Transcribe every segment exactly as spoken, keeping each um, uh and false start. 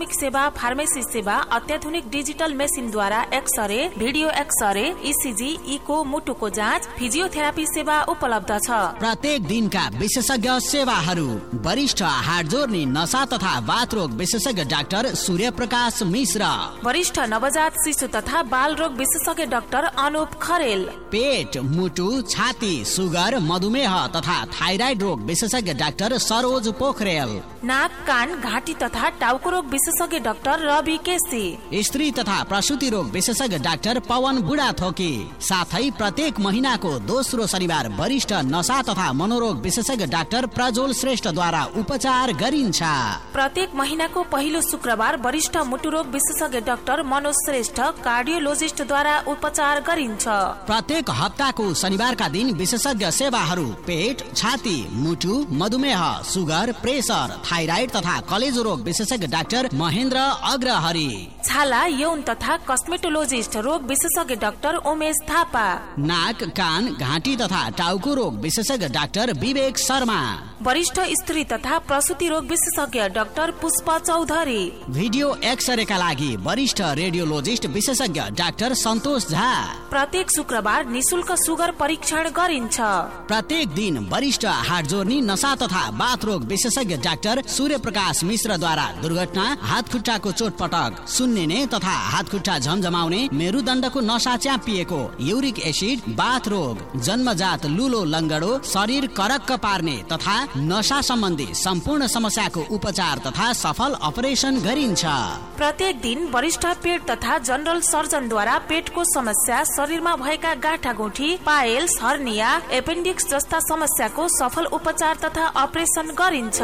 आकस्मिक सेवा, फार्मेसी सेवा, अत्याधुनिक digital मेसिनद्वारा x-ray, video x-ray, ECG, eco, मुटुको जाँच, फिजियोथेरापी सेवा उपलब्ध छ। प्रत्येक दिनका विशेषज्ञ सेवाहरू। वरिष्ठ हाड जोर्नी, नसा तथा बाथ रोग विशेषज्ञ डाक्टर सूर्य प्रकाश मिश्र। वरिष्ठ नवजात शिशु तथा बाल रोग विशेषज्ञ डाक्टर अनुप खरेल। पेट, मुटु, छाती, सुगर, मधुमेह तथा थाइराइड रोग विशेषज्ञ डाक्टर सरोज पोखरेल। नाक, कान, घाँटी तथा टाउको रोग विशेषज्ञ डाक्टर रवि केसी। स्त्री तथा प्रसूति रोग विशेषज्ञ डाक्टर पवन बुढाथोकी। साथै प्रत्येक महिनाको दोस्रो शनिबार वरिष्ठ नशा तथा मनोरोग विशेषज्ञ डाक्टर प्रज्वल श्रेष्ठद्वारा उपचार गरिन्छ। प्रत्येक महिनाको पहिलो शुक्रबार वरिष्ठ मुटुरोग विशेषज्ञ डाक्टर मनोज श्रेष्ठ कार्डियोलोजिस्टद्वारा उपचार गरिन्छ। प्रत्येक हप्ताको शनिबारका दिन विशेषज्ञ सेवाहरू पेट, छाती, मुटु, मधुमेह, सुगर, प्रेसर, थाइराइड तथा कलेजो रोग विशेषज्ञ डाक्टर महेन्द्र अग्रहरि। छाला, यौन तथा कस्मेटोलोजिस्ट रोग विशेषज्ञ डाक्टर उमेश थापा। नाक, कान, घाँटी तथा टाउको रोग विशेषज्ञ डाक्टर विवेक शर्मा। वरिष्ठ स्त्री तथा प्रसूति रोग विशेषज्ञ डाक्टर पुष्पा चौधरी। भिडियो एक्सरेका लागि वरिष्ठ रेडियोलोजिस्ट विशेषज्ञ डाक्टर सन्तोष झा। प्रत्येक शुक्रबार निशुल्क सुगर परीक्षण गरिन्छ। प्रत्येक दिन वरिष्ठ हाड जोर्नी, नशा तथा बाथ रोग विशेषज्ञ डाक्टर सूर्य प्रकाश मिश्रद्वारा दुर्घटना, हात खुट्टाको चोटपटक, सुन्निने तथा हात खुट्टा झमझमाउने, मेरुदण्डको नशा च्यापिएको, युरिक एसिड, बाथ रोग, जन्मजात लुलो लङ्गडो, शरीर करक्क पार्ने तथा नशा सम्बन्धी सम्पूर्ण समस्याको उपचार तथा सफल अपरेसन गरिन्छ। प्रत्येक दिन वरिष्ठ पेट तथा जनरल सर्जनद्वारा पेटको समस्या, शरीरमा भएका गाँठागुठी, पाइल्स, हर्निया, एपेन्डिक्स जस्ता समस्याको सफल उपचार तथा अपरेसन गरिन्छ।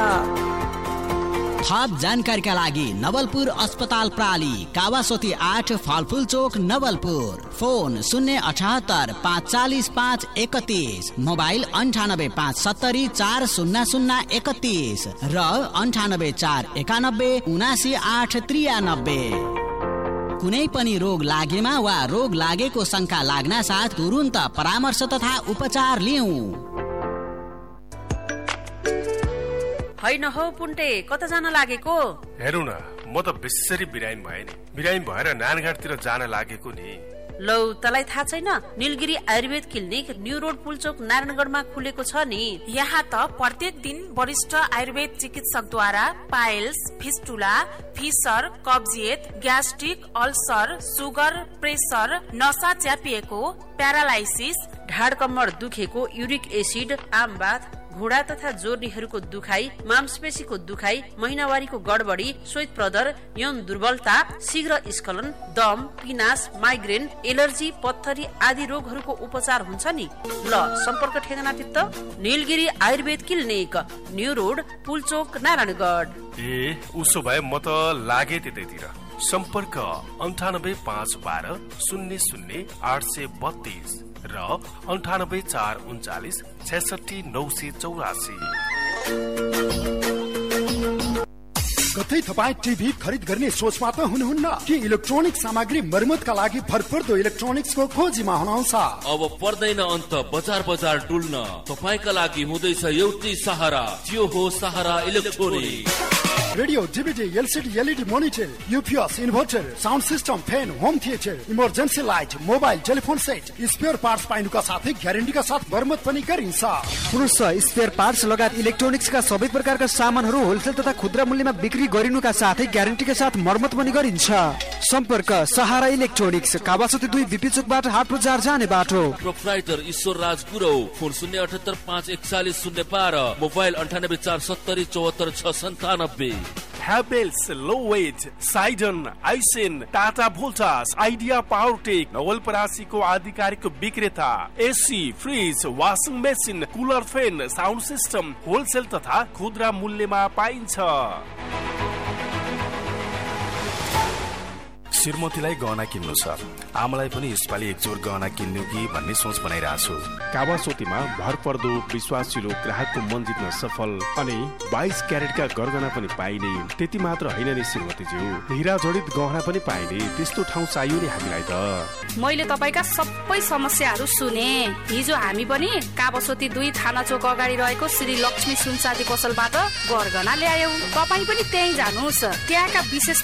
थप जानकारीका लागि नवलपुर अस्पताल प्राली, कावासोती आठ, फलफुल चोक, नवलपुर। फोन शून्य अठहत्तर पाँच चालिस पाँच एकतीस, मोबाइल अन्ठानब्बे पाँच सत्तरी चार शून्य शून्य एकतीस र अन्ठानब्बे चार एकानब्बे उनासी आठ त्रियानब्बे। कुनै पनि रोग लागेमा वा रोग लागेको शंका लाग्न साथ तुरुन्त परामर्श तथा उपचार लिऊ। होइन हौ पुन्टे, कता जान लागेको? हेरौ न, म त बेसरी बिरामी भए नि। बिरामी भएर नानघाटतिर जान लागेको नि। लौ, तलाई थाहा छैन? Nilgiri Ayurveda clinic new road Pulchowk नारायणगढमा खुलेको छ नि। यहाँ त प्रत्येक दिन वरिष्ठ आयुर्वेद चिकित्सकद्वारा पाइल्स, फिस्टुला, फिसर, कब्जियत, ग्यास्ट्रिक, अल्सर, सुगर, प्रेसर, नसा च्यापिएको, प्यारालाइसिस, ढाड कम्मर दुखेको, युरिक एसिड, आमबाथ, घुँडा तथा जोर्नीहरूको दुखाइ, मांसपेशीको दुखाइ, महिनावारीको गडबडी, श्वेत प्रदर, यौन दुर्बलता, शीघ्र स्खलन, दम, पिनास, माइग्रेन, एलर्जी, पत्थरी आदि रोगहरूको उपचार हुन्छ नि। ल, सम्पर्क ठेगाना तित्त Nilgiri Ayurveda clinic, new road, Pulchowk, Narayangarh. ए, उसो भए म त लागे त्यतैतिर। सम्पर्क अन्ठानब्बे पाँच बाह्र शून्य शून्य आठ सय बत्तीस र अन्ठानब्बे चार उन्चालिस छैसठी नौ सय चौरासी। कतै तपाईँ टिभी खरिद गर्ने सोचमा त हुनुहुन्न कि इलेक्ट्रोनिक सामग्री मर्मतका लागि भरपर्दो इलेक्ट्रोनिक्सको खोजीमा हुनुहुन्छ? अब पर्दैन अन्त बजार बजार डुल्न। तपाईका लागि हुँदैछ एउटै सहारा, त्यो हो सहारा electronics. Radio, DVD, LCD, LED monitor, UPS, inverter, sound system, fan, home theatre, emergency light, mobile, telephone set, spare parts पाइनुका साथै ग्यारेन्टीका साथ मर्मत पनि गरिन्छ। पुरुष स्पेयर पार्ट्स लगायत इलेक्ट्रोनिक्सका सबै प्रकारका सामानहरू होलसेल तथा खुद्रा मूल्यमा बिक्री गरिनुका साथै ग्यारेन्टीका साथ मर्मत पनि गरिन्छ। सम्पर्क सहारा इलेक्ट्रोनिक्स, कावासोती दुई, बिपी चोकबाट हाट बजार जाने बाटो। प्रोप्राइटर ईश्वर राज गुरौ। फोन शून्य अठहत्तर पाँच एकचालिस शून्य बाह्र, मोबाइल अन्ठानब्बे चार सत्तरी चौहत्तर छ सन्तानब्बे। Havells, Lowe's, Sidon, Aisin, Tata Voltas, Idea Powertech, नवलपरासीको आधिकारिक विक्रेता। AC, fridge, washing machine, cooler, fan, sound system wholesale तथा खुद्रा मूल्यमा पाइन्छ। श्रीमतीलाई गहना किन्नु छ, आमालाई पनि यसपालि एकजोर गहना किन्नु कि भन्ने सोच बनाइरहेको छु। कावासोतीमा भरपर्दो विश्वासिलो ग्राहकको मन जित्न सफल अनि बाइस क्यारेटका गरगहना पनि पाइने। त्यति मात्र होइन नि श्रीमतीज्यू, हिरा जडित गहना पनि पाइने त्यस्तो ठाउँ चाहियो नि हामीलाई त। मैले तपाईका सबै समस्याहरू सुने। हिजो हामी पनि कावासोती दुई थाना चोक अगाडि रहेको श्री लक्ष्मी सुनचाँदी पसलबाट गरगहना ल्यायौं। तपाई पनि त्यही जानुस्, त्यहाँका विशेष